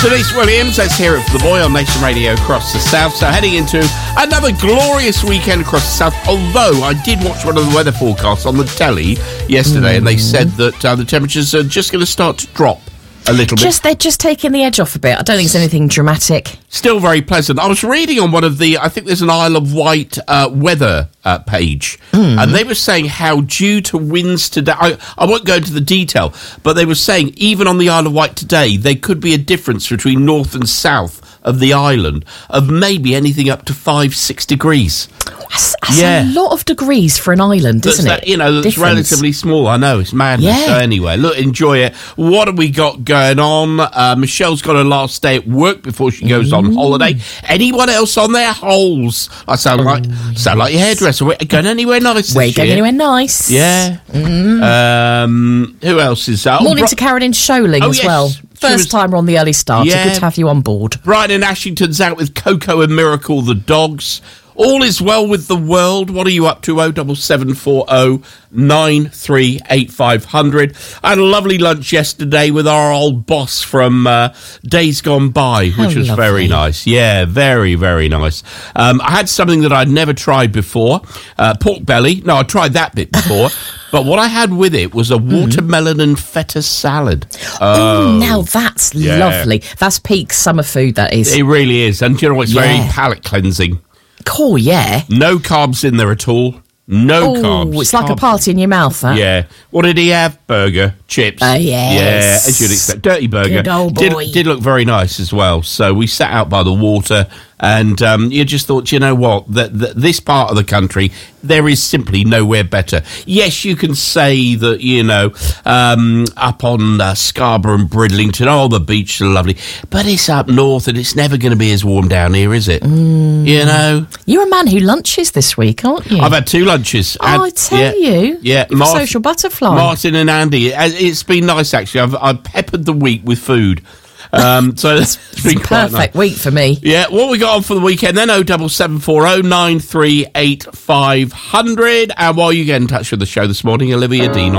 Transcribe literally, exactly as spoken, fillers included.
Denise Williams, let's hear it for the boy on Nation Radio across the south. So heading into another glorious weekend across the south, although I did watch one of the weather forecasts on the telly yesterday mm. and they said that uh, the temperatures are just going to start to drop a little just, bit. They're just taking the edge off a bit. I don't think it's anything dramatic. Still very pleasant. I was reading on one of the, I think there's an Isle of Wight uh, weather uh, page, mm. and they were saying how due to winds today, I, I won't go into the detail, but they were saying even on the Isle of Wight today, there could be a difference between north and south of the island of maybe anything up to five, six degrees. That's, that's yeah. a lot of degrees for an island, that's isn't that, it? You know, that's Difference. relatively small. I know, it's madness. Yeah. So anyway, look, enjoy it. What have we got going on? Uh, Michelle's got her last day at work before she goes mm. on holiday. Anyone else on their holes? I sound like oh, sound like your hairdresser. We're going anywhere nice We're this going year. anywhere nice. Yeah. Mm. Um, who else is that? Morning oh, to Carolyn Scholing oh, as yes. well. First timer on the early start. Yeah. So good to have you on board. Brian in Ashington's out with Coco and Miracle the dogs. All is well with the world. What are you up to? oh seven seven four oh nine three eight five hundred. I had a lovely lunch yesterday with our old boss from uh, Days Gone By, which How was lovely. very nice. Yeah, very, very nice. Um, I had something that I'd never tried before. Uh, pork belly. No, I tried that bit before. But what I had with it was a watermelon mm. and feta salad. Oh, now that's yeah. lovely. That's peak summer food, that is. It really is. And you know, it's yeah. very palate cleansing. Cool, yeah. No carbs in there at all. No Ooh, carbs. It's like Carb- a party in your mouth, that. Yeah. What did he have? Burger, chips. Oh, yes. Yeah, as you'd expect. Dirty burger. Good old boy. Did, did look very nice as well. So we sat out by the water and um, you just thought, you know what, that, that this part of the country, there is simply nowhere better. Yes, you can say that, you know, um, up on uh, Scarborough and Bridlington, oh, the beach are lovely, but it's up north and it's never going to be as warm down here, is it? Mm. You know? You're a man who lunches this week, aren't you? I've had two lunches. Oh, Had, I tell yeah, you. Yeah. You're a social butterfly. Martin and Andy. It, it's been nice, actually. I've, I've peppered the week with food. Um, so it's been it's a quite perfect nice. week for me. Yeah, what we got on for the weekend then? oh seven seven four oh nine three eight five hundred. And while you get in touch with the show this morning, Olivia Dean